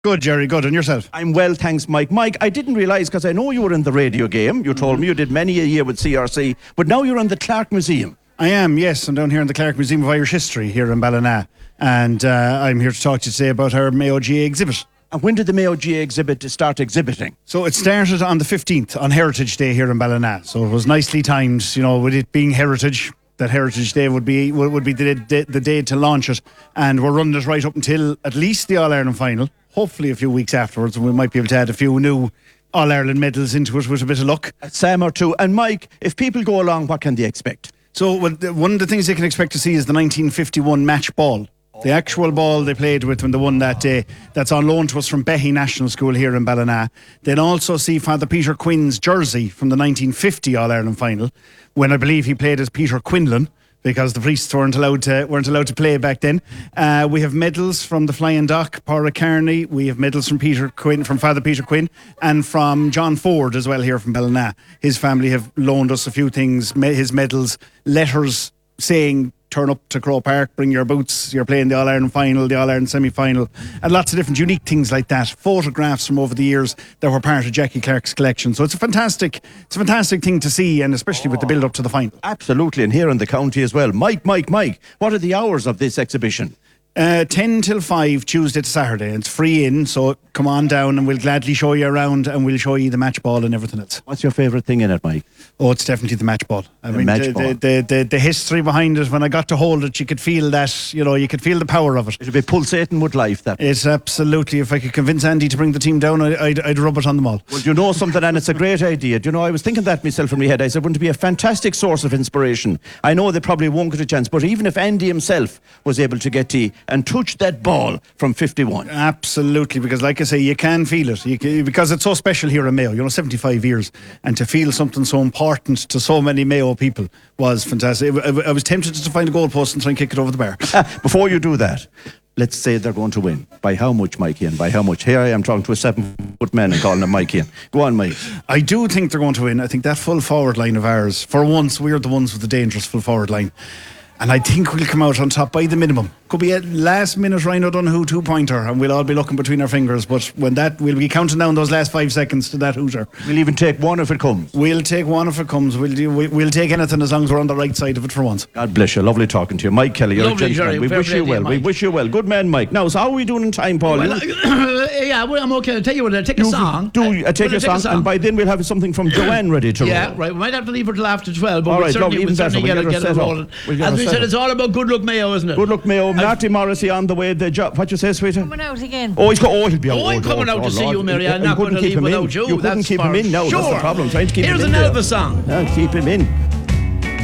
Good, Jerry, good. And yourself? I'm well, thanks, Mike. Mike, I didn't realise, because I know you were in the radio game. You told me you did many a year with CRC, but now you're in the Clark Museum. I am, yes. I'm down here in the Clark Museum of Irish History here in Ballina. And I'm here to talk to you today about our Mayo GA exhibit. And when did the Mayo GA exhibit start exhibiting? So it started on the 15th, on Heritage Day here in Ballina. So it was nicely timed, you know, with it being Heritage. That Heritage Day would be the day to launch it. And we're running it right up until at least the All-Ireland final. Hopefully a few weeks afterwards, and we might be able to add a few new All-Ireland medals into it with a bit of luck. Sam or two. And Mike, if people go along, what can they expect? So one of the things they can expect to see is the 1951 match ball. The actual ball they played with when they won that day, that's on loan to us from Behy National School here in Ballina. They'll also see Father Peter Quinn's jersey from the 1950 All-Ireland final, when I believe he played as Peter Quinlan, because the priests weren't allowed to play back then. We have medals from the Flying Dock, Pádraig Kearney. We have medals from Father Peter Quinn, and from John Ford as well here from Ballina. His family have loaned us a few things, his medals, letters saying, turn up to Croke Park, bring your boots, you're playing the All-Ireland final, the All-Ireland semi-final, and lots of different unique things like that. Photographs from over the years that were part of Jackie Clark's collection. So it's a fantastic thing to see, and especially with the build-up to the final. Absolutely, and here in the county as well. Mike, what are the hours of this exhibition? 10 till 5, Tuesday to Saturday. It's free in, so come on down and we'll gladly show you around, and we'll show you the match ball and everything else. What's your favourite thing in it, Mike? Oh, it's definitely the match ball. The history behind it, when I got to hold it, you could feel that, you could feel the power of it. It'll be pulsating with life, that. It's absolutely, if I could convince Andy to bring the team down, I'd rub it on them all. Well, you know something, and it's a great idea. I was thinking that myself in my head. I said, wouldn't it be a fantastic source of inspiration? I know they probably won't get a chance, but even if Andy himself was able to get to and touch that ball from 51. Absolutely, because like I say, you can feel it. Because it's so special here in Mayo, 75 years, and to feel something so important to so many Mayo people was fantastic. I was tempted to find a goalpost and try and kick it over the bar. Before you do that, let's say they're going to win. By how much, Mike Ian? By how much? Here I am talking to a 7-foot man and calling him Mike Ian. Go on, Mike. I do think they're going to win. I think that full forward line of ours, for once, we're the ones with the dangerous full forward line. And I think we'll come out on top by the minimum. Could be a last minute Ryan O'Donoghue 2-pointer, and we'll all be looking between our fingers. But when we'll be counting down those last 5 seconds to that hooter. We'll even take one if it comes. We'll take one if it comes. We'll take anything as long as we're on the right side of it for once. God bless you. Lovely talking to you. Mike Kelly, you're Lovely, a gentleman. Jerry. We wish you well. Mike. We wish you well. Good man, Mike. Now, so how are we doing in time, Paul? Yeah, well, I'm okay. I'll tell you what, I'll take a song. Take a song, and by then we'll have something from Joanne ready to roll. Yeah, right. We might have to leave her till after 12, but all we'll right, certainly get it rolling. As we said, it's all about Good Luck Mayo, isn't it? Good Luck Mayo. Marty Morrissey on the way. What you say, sweetie? Coming out again. Oh, he'll be out. I'm coming out to see you, Mary. I'm not going to leave without you. You couldn't keep him in now. Sure. That's the problem. Trying to keep him in. Here's an Elvis song. Keep him in.